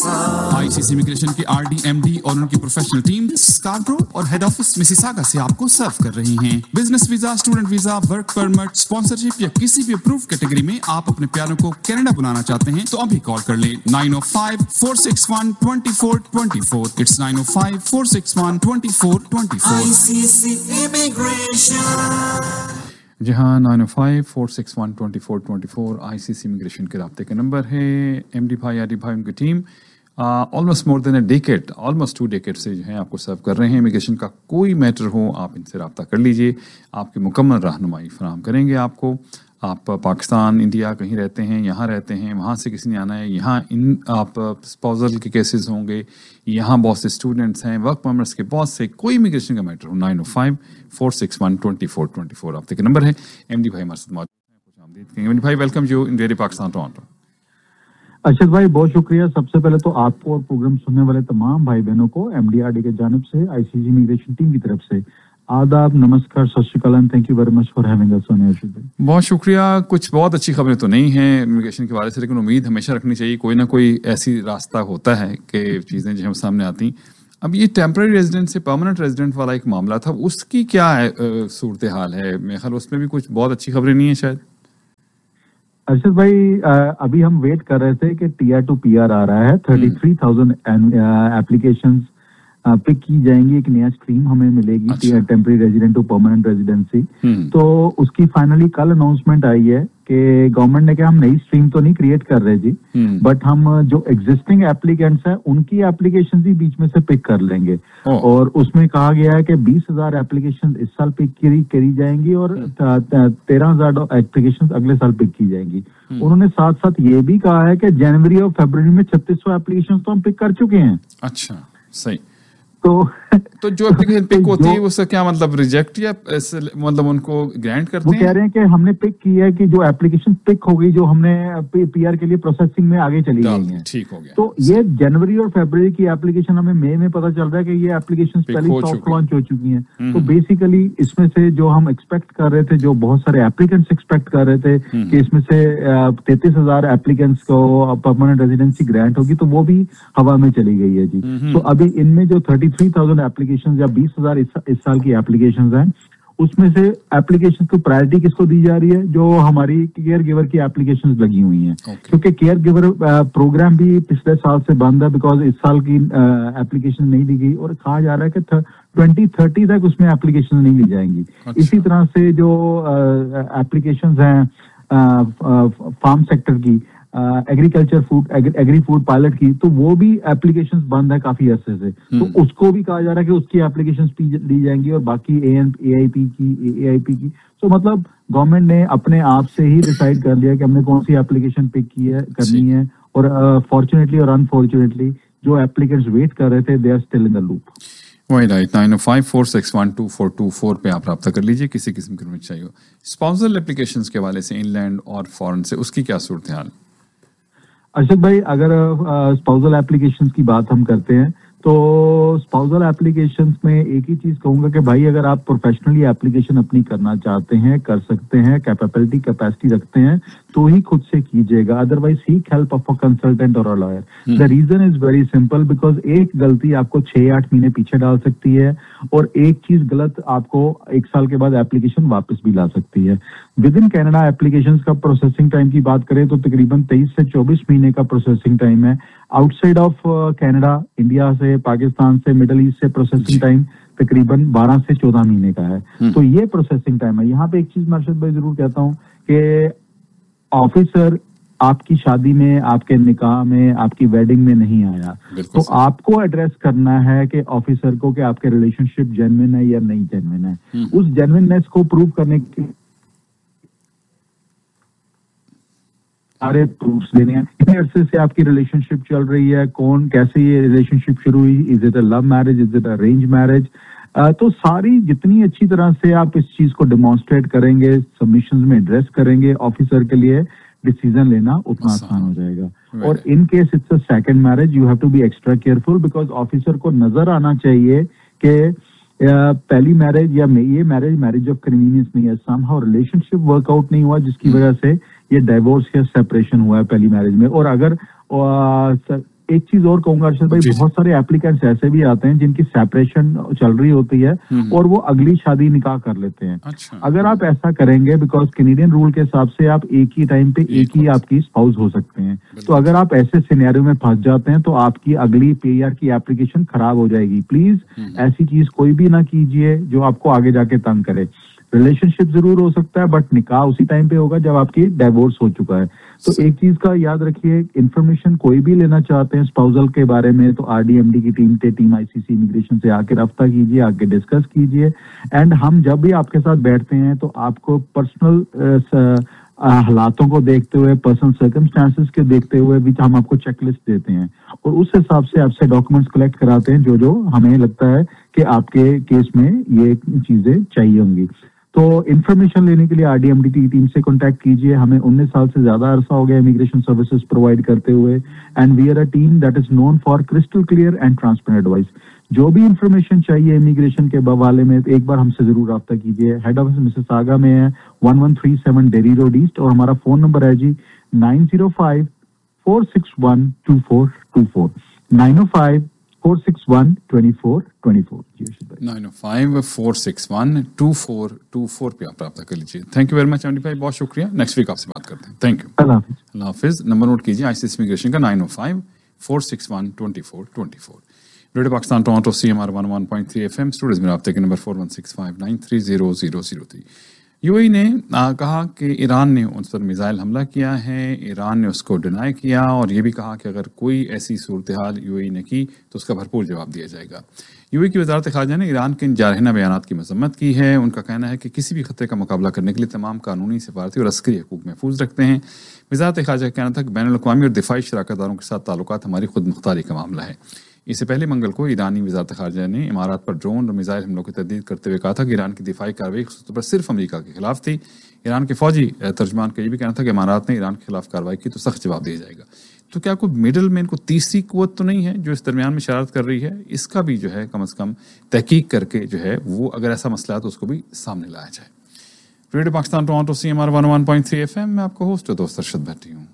ICC immigration के RD, MD और उनकी प्रोफेशनल टीम स्कार्ब्रो और हेड ऑफिस मिसिसागा से आपको सर्व कर रही हैं। Business visa, student visa, work permit, sponsorship या किसी भी अप्रूव कैटेगरी में आप अपने प्यारों को कनाडा बुलाना चाहते हैं तो अभी कॉल कर ले 905-461-2424। इट्स 905-461-2424। ICC immigration. जी हाँ, 905-461-2424 आईसीसी इमिग्रेशन के राब्ते का नंबर है। एमडी भाई, आरडी भाई, उनकी team almost more than a decade, almost 2 decade से जो है आपको सर्व कर रहे हैं। इमिग्रेशन का कोई मैटर हो आप इनसे रब्ता कर लीजिए, आपकी मुकम्मल रहनुमाई फराहम करेंगे आपको। आप पाकिस्तान, इंडिया कहीं रहते हैं, यहाँ रहते हैं, वहाँ से किसी ने आना है, यहाँ इन आप स्पाउसल के केसेस होंगे, यहाँ बहुत से स्टूडेंट्स हैं, वर्क परमिट्स के बहुत से, कोई इमिग्रेशन का मैटर हो 905-461-2424 आप तक नंबर है। एमडी भाई हमारे साथ मौजूद हैं। एमडी भाई, welcome you in radio Pakistan Toronto. Arshad भाई बहुत शुक्रिया। सबसे पहले तो आपको और प्रोग्राम सुनने वाले तमाम भाई बहनों को एमडीआरडी के जानिब से, आईसीसी इमिग्रेशन टीम की तरफ से आदाब, नमस्कार, सत श्री अकाल and thank you very much for having us on Arshad भाई। बहुत शुक्रिया। कुछ बहुत अच्छी खबरें तो नहीं हैं इमिग्रेशन के बारे से, लेकिन उम्मीद हमेशा रखनी चाहिए, कोई ना कोई ऐसी रास्ता होता है कि चीज़ें जो हम सामने आती। अब ये टेम्पररी रेजिडेंट से परमानेंट रेजिडेंट वाला एक मामला था, उसकी क्या सूरत हाल है? मेरे ख्याल उसमें भी कुछ बहुत अच्छी खबरें नहीं है शायद। अरशद भाई अभी हम वेट कर रहे थे कि टीआर टू पीआर आ रहा है। 33,000 एप्लीकेशंस पिक की जाएंगी, एक नया स्ट्रीम हमें मिलेगी। अच्छा। Temporary resident to permanent residency. तो उसकी फाइनली कल अनाउंसमेंट आई है कि गवर्नमेंट ने कहा हम नई स्ट्रीम तो नहीं क्रिएट कर रहे जी, बट हम जो एग्जिस्टिंग एप्लीकेंट्स हैं उनकी एप्लीकेशन ही बीच में से पिक कर लेंगे। और उसमें कहा गया है कि 20,000 एप्लीकेशन इस साल पिक करी जाएंगी और 13,000 एप्लीकेशन अगले साल पिक की जाएंगी। उन्होंने साथ साथ ये भी कहा है कि जनवरी और फरवरी में 3600 एप्लीकेशन तो हम पिक कर चुके हैं। अच्छा, सही। तो जो एप्लीकेशन पिक होती है उसका क्या मतलब, रिजेक्ट या मतलब उनको ग्रांट करते हैं? वो कह रहे हैं कि हमने पिक की है कि जो एप्लीकेशन पिक हो गई, जो हमने पीआर के लिए प्रोसेसिंग में आगे चली गई है, ठीक हो गया। तो ये जनवरी और फरवरी की एप्लीकेशन हमें मई में पता चल रहा है कि ये एप्लीकेशन पहले सॉफ्ट लॉन्च हो चुकी हैं। तो बेसिकली इसमें से जो हम एक्सपेक्ट कर रहे थे, जो बहुत सारे एप्लीकेंट्स एक्सपेक्ट कर रहे थे कि इसमें से 33,000 एप्लीकेंट्स को परमानेंट रेजिडेंसी ग्रांट होगी, तो वो भी हवा में चली गई है जी। तो अभी इनमें जो 33,000 एप्लीकेशन या 20,000 इस साल की एप्लीकेशन हैं, उसमें से एप्लीकेशन को प्रायोरिटी किसको दी जा रही है? जो हमारी केयर गिवर की एप्लीकेशन लगी हुई हैं। क्योंकि केयर गिवर प्रोग्राम भी पिछले साल से बंद है, बिकॉज इस साल की एप्लीकेशन नहीं दी गई और कहा जा रहा है कि 2030 तक उसमें एप्लीकेशन नहीं ली जाएंगी। इसी तरह से जो एप्लीकेशन हैं फार्म सेक्टर की, agriculture food, agri food pilot की, तो वो भी एप्लीकेशंस बंद है काफी अरसे से। तो उसको भी कहा जा रहा है कि उसकी एप्लीकेशंस ली जाएंगी और बाकी एआईपी की। तो मतलब गवर्नमेंट ने अपने आप से ही डिसाइड कर लिया कि हमने कौन सी एप्लीकेशन पिक करनी है। और फॉर्चुनेटली और अनफॉर्चुनेटली जो एप्लीकेंट्स वेट कर रहे थे, they are still in the loop. वही राइट। 905-461-2424 पे आप रब्ता कर लीजिए किसी किस्म की रिमिट चाहिए। स्पाउसल एप्लीकेशंस के हवाले से इनलैंड और फॉरेन से, उसकी क्या सूरत हाल? अरशद भाई, अगर स्पाउसल एप्लीकेशंस की बात हम करते हैं तो स्पाउसल एप्लीकेशंस में एक ही चीज कहूंगा कि भाई अगर आप प्रोफेशनली एप्लीकेशन अपनी करना चाहते हैं, कर सकते हैं, कैपेसिटी रखते हैं, तो ही खुद से कीजिएगा। Otherwise seek help of a consultant और a lawyer. The reason is very simple, because एक गलती आपको 6-8 महीने पीछे डाल सकती है और एक चीज गलत आपको 1 साल के बाद एप्लीकेशन वापस भी ला सकती है। विद इन कैनेडा एप्लीकेशन का प्रोसेसिंग टाइम की बात करें तो तकरीबन 23 से 24 महीने का प्रोसेसिंग टाइम है। आउटसाइड ऑफ कैनेडा, इंडिया से, पाकिस्तान से, मिडल ईस्ट से प्रोसेसिंग टाइम तकरीबन 12 से 14 महीने का है। तो ये प्रोसेसिंग टाइम है। यहाँ पे एक चीज मैं अर्शद भाई जरूर कहता हूँ कि ऑफिसर आपकी शादी में, आपके निकाह में, आपकी वेडिंग में नहीं आया, तो आपको एड्रेस करना है कि ऑफिसर को कि आपके रिलेशनशिप जेन्युइन है या नहीं जेन्युइन है। उस जेन्युइननेस को प्रूव करने के सारे प्रूफ्स देने हैं। कितने अरसे से आपकी रिलेशनशिप चल रही है, कौन, कैसे ये रिलेशनशिप शुरू हुई, is it a love marriage, is it arrange marriage. तो सारी जितनी अच्छी तरह से आप इस चीज को डेमोन्स्ट्रेट करेंगे, सबमिशंस में एड्रेस करेंगे, ऑफिसर के लिए डिसीजन लेना उतना आसान हो जाएगा। और in case it's a second marriage, you have to be extra careful, because officer को नजर आना चाहिए कि पहली मैरिज या ये मैरिज ऑफ कन्वीनियंस नहीं है, समहाउ रिलेशनशिप वर्कआउट नहीं हुआ जिसकी वजह से ये डाइवोर्स या सेपरेशन हुआ है पहली मैरिज में। और अगर एक चीज और कहूंगा अर्शद भाई, बहुत सारे एप्लीकेंट्स ऐसे भी आते हैं जिनकी सेपरेशन चल रही होती है और वो अगली शादी निकाह कर लेते हैं। अच्छा। अगर आप ऐसा करेंगे, बिकॉज कैनेडियन रूल के हिसाब से आप एक ही टाइम पे एक ही आपकी स्पाउस हो सकते हैं, तो अगर आप ऐसे सिनेरियो में फंस जाते हैं तो आपकी अगली पीआर की एप्लीकेशन खराब हो जाएगी। प्लीज ऐसी चीज कोई भी ना कीजिए जो आपको आगे जाके तंग करे। रिलेशनशिप जरूर हो सकता है बट निकाह उसी टाइम पे होगा जब आपकी डिवोर्स हो चुका है। तो एक चीज का याद रखिए, इंफॉर्मेशन कोई भी लेना चाहते हैं स्पाउसल के बारे में तो RDMD की टीम ICC इमिग्रेशन से आके रब्ता कीजिए, आके डिस्कस कीजिए। एंड हम जब भी आपके साथ बैठते हैं तो आपको पर्सनल हालातों को देखते हुए, पर्सनल सर्कमस्टांसेस के देखते हुए भी हम आपको चेकलिस्ट देते हैं और उस हिसाब से आपसे डॉक्यूमेंट्स कलेक्ट कराते हैं जो हमें लगता है कि आपके केस में ये चीजें चाहिए होंगी। तो इन्फॉर्मेशन लेने के लिए RDMD की टीम से कांटेक्ट कीजिए। हमें 19 साल से ज्यादा अरसा हो गया इमिग्रेशन सर्विसेज प्रोवाइड करते हुए, and we are a team that is known for crystal clear and transparent advice. जो भी इंफॉर्मेशन चाहिए इमिग्रेशन के हवाले में तो एक बार हमसे जरूर रब्ता कीजिए। हेड ऑफिस मिसिसागा में है, 1137 डेरी रोड ईस्ट, और हमारा फोन नंबर है जी 905-461-2424 905-461-2424। 905-461-2424 पे आप रब्ता कर लीजिए। Thank you very much MD भाई, बहुत शुक्रिया। नेक्स्ट वीक आपसे बात करते हैं। Thank you. Allah Hafiz. Number note कीजिए ICC इमिग्रेशन का 905-461-2424। Radio Pakistan Toronto CMR 101.3 FM studios में रब्ते के नंबर 4165930003। UAE ने कहा कि ईरान ने उस पर मिसाइल हमला किया है। ईरान ने उसको डिनाई किया और ये भी कहा कि अगर कोई ऐसी सूरत हाल UAE ने की तो उसका भरपूर जवाब दिया जाएगा। UAE की वजारत ख़ारजा ने ईरान के इन जारहाना बयानात की मजम्मत की है। उनका कहना है कि किसी भी खतरे का मुकाबला करने के लिए तमाम कानूनी, सिफारती और अस्करी हकूक महफूज रखते हैं। वजारत ख़ारजा का कहना था कि बैनुल-अक़वामी और दिफाई शराकतदारों के साथ ताल्लुकात हमारी खुद मुख्तारी का मामला है। इससे पहले मंगल को ईरानी वजारत ख़ारजा ने इमारात पर ड्रोन और मिसाइल हमलों की तर्दीद करते हुए कहा था कि ईरान की दिफाई कार्रवाई खासतौर पर सिर्फ अमेरिका के खिलाफ थी। ईरान के फौजी तर्जमान का ये भी कहना था कि इमारात ने ईरान के खिलाफ कार्रवाई की तो सख्त जवाब दिया जाएगा। तो क्या कोई मिडल में इनको तीसरी कुव्वत तो नहीं है जो इस दरमियान में शरारत कर रही है? इसका भी जो है कम से कम तहकीक करके जो है वो अगर ऐसा मसला है तो उसको भी सामने लाया जाए। Radio Pakistan Toronto CMR 101.3 FM में आपको होस्ट दोस्त अरशद भट्टी हूँ।